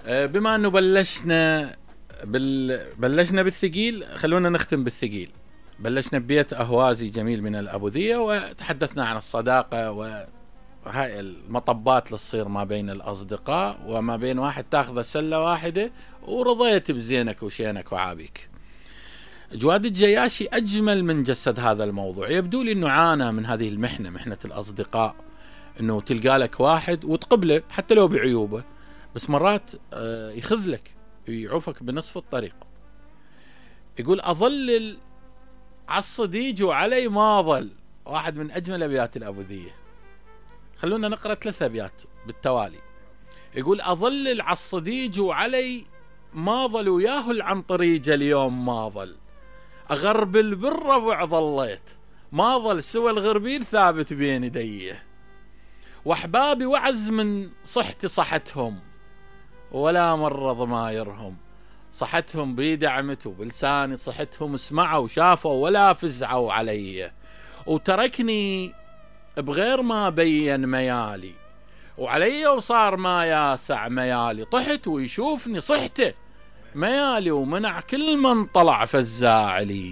بما انه بلشنا بالثقيل، خلونا نختم بالثقيل. بلشنا ببيت اهوازي جميل من الابوذية، وتحدثنا عن الصداقة وهاي المطبات اللي تصير ما بين الاصدقاء، وما بين واحد تاخذ سلة واحدة ورضيت بزينك وشينك وعابيك. جواد الجياشي اجمل من جسد هذا الموضوع. يبدو لي انه عانى من هذه المحنة، محنة الاصدقاء، انه تلقى لك واحد وتقبله حتى لو بعيوبه، بس مرات يخذلك، يعوفك بنصف الطريق. يقول أظلل عالصديج وعلي ما ظل، واحد من أجمل أبيات الأبوذية. خلونا نقرأ 3 أبيات بالتوالي. يقول أظلل عالصديج وعلي ما ظل، وياه العنطريج اليوم ما ظل، أغربل بالربع ظليت، ما ظل سوى الغربيل ثابت بين يديه، وأحبابي وعز من صحتي صحتهم، ولا مرة ضمايرهم، صحتهم بيدي عمت وبلساني صحتهم، سمعوا وشافوا ولا فزعوا علي، وتركني بغير ما بين ميالي، وعلي وصار ما ياسع ميالي، طحت ويشوفني صحته ميالي، ومنع كل من طلع فزاعلي.